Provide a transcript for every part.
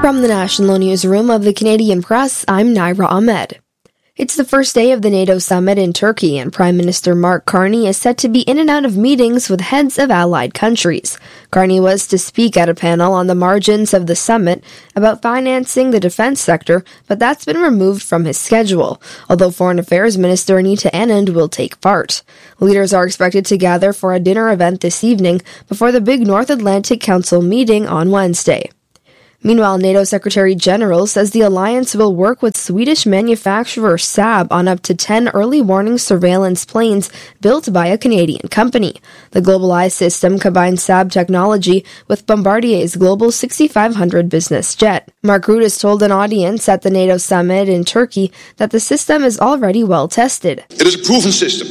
From the National Newsroom of the Canadian Press, I'm Naira Ahmed. It's the first day of the NATO summit in Turkey, and Prime Minister Mark Carney is set to be in and out of meetings with heads of allied countries. Carney was to speak at a panel on the margins of the summit about financing the defense sector, but that's been removed from his schedule, although Foreign Affairs Minister Anita Anand will take part. Leaders are expected to gather for a dinner event this evening before the big North Atlantic Council meeting on Wednesday. Meanwhile, NATO Secretary General says the alliance will work with Swedish manufacturer Saab on up to 10 early warning surveillance planes built by a Canadian company. The Global Eye system combines Saab technology with Bombardier's Global 6500 business jet. Mark Rutte has told an audience at the NATO summit in Turkey that the system is already well tested. It is a proven system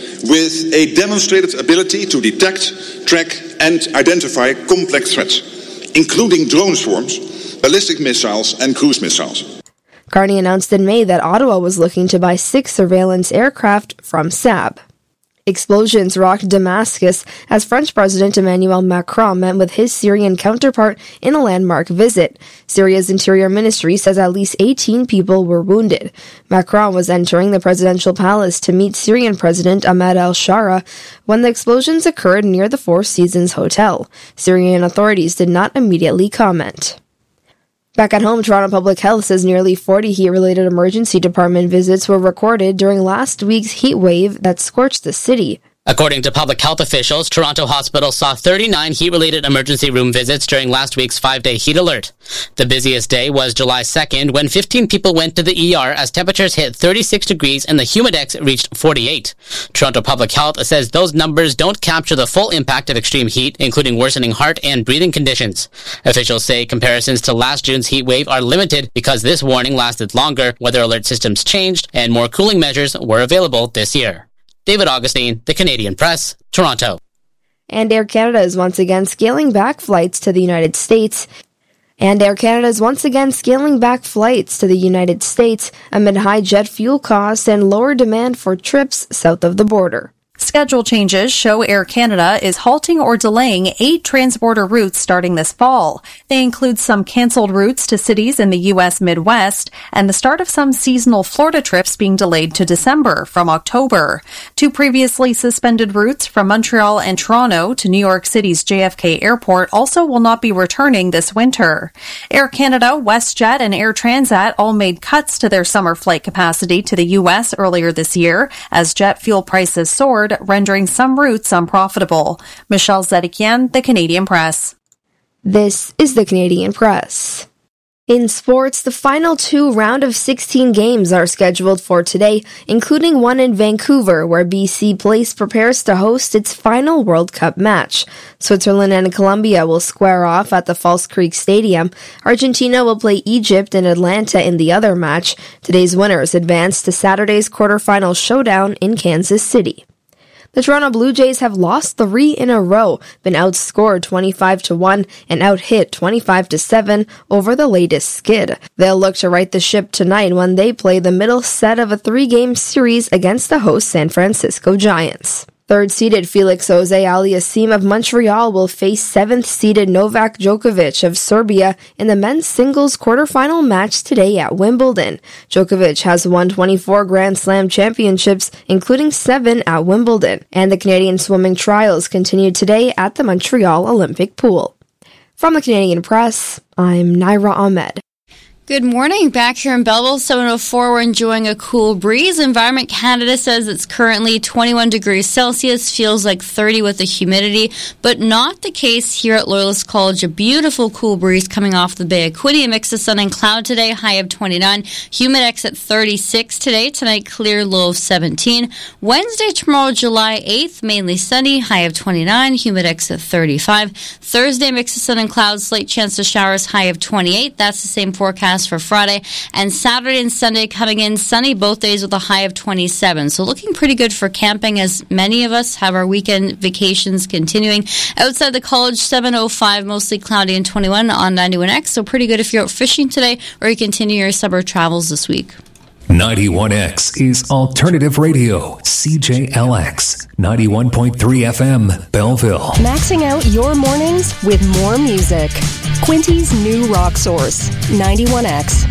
with a demonstrated ability to detect, track and identify complex threats, including drone swarms, ballistic missiles and cruise missiles. Carney announced in May that Ottawa was looking to buy 6 surveillance aircraft from Saab. Explosions rocked Damascus as French President Emmanuel Macron met with his Syrian counterpart in a landmark visit. Syria's Interior Ministry says at least 18 people were wounded. Macron was entering the presidential palace to meet Syrian President Ahmed al-Shara when the explosions occurred near the Four Seasons Hotel. Syrian authorities did not immediately comment. Back at home, Toronto Public Health says nearly 40 heat-related emergency department visits were recorded during last week's heat wave that scorched the city. According to public health officials, Toronto Hospital saw 39 heat-related emergency room visits during last week's 5-day heat alert. The busiest day was July 2nd, when 15 people went to the ER as temperatures hit 36 degrees and the humidex reached 48. Toronto Public Health says those numbers don't capture the full impact of extreme heat, including worsening heart and breathing conditions. Officials say comparisons to last June's heat wave are limited because this warning lasted longer, weather alert systems changed, and more cooling measures were available this year. David Augustine, The Canadian Press, Toronto. And Air Canada is once again scaling back flights to the United States. amid high jet fuel costs and lower demand for trips south of the border. Schedule changes show Air Canada is halting or delaying 8 transborder routes starting this fall. They include some canceled routes to cities in the U.S. Midwest and the start of some seasonal Florida trips being delayed to December from October. 2 previously suspended routes from Montreal and Toronto to New York City's JFK Airport also will not be returning this winter. Air Canada, WestJet, and Air Transat all made cuts to their summer flight capacity to the U.S. earlier this year as jet fuel prices soared, rendering some routes unprofitable. Michelle Zedekian, The Canadian Press. This is The Canadian Press. In sports, the final 2 round of 16 games are scheduled for today, including one in Vancouver, where BC Place prepares to host its final World Cup match. Switzerland and Colombia will square off at the False Creek Stadium. Argentina will play Egypt and Atlanta in the other match. Today's winners advance to Saturday's quarterfinal showdown in Kansas City. The Toronto Blue Jays have lost 3 in a row, been outscored 25-1 and outhit 25-7 over the latest skid. They'll look to right the ship tonight when they play the middle set of a 3-game series against the host San Francisco Giants. Third-seeded Felix Auger-Aliassime of Montreal will face 7th-seeded Novak Djokovic of Serbia in the men's singles quarterfinal match today at Wimbledon. Djokovic has won 24 Grand Slam championships, including 7 at Wimbledon, and the Canadian swimming trials continue today at the Montreal Olympic Pool. From the Canadian Press, I'm Naira Ahmed. Good morning. Back here in Belleville, 704, we're enjoying a cool breeze. Environment Canada says it's currently 21 degrees Celsius, feels like 30 with the humidity, but not the case here at Loyalist College. A beautiful cool breeze coming off the Bay of Quinte. A mix of sun and cloud today, high of 29. Humidex at 36 today. Tonight, clear, low of 17. Wednesday, tomorrow, July 8th, mainly sunny, high of 29. Humidex at 35. Thursday, mix of sun and clouds, slight chance of showers, high of 28. That's the same forecast for Friday, and Saturday and Sunday coming in sunny both days with a high of 27. So looking pretty good for camping as many of us have our weekend vacations continuing. Outside the college, 705, mostly cloudy and 21 on 91X. So pretty good if you're out fishing today or you continue your summer travels this week. 91X is Alternative Radio, CJLX, 91.3 FM, Belleville. Maxing out your mornings with more music. Quinty's new rock source, 91X.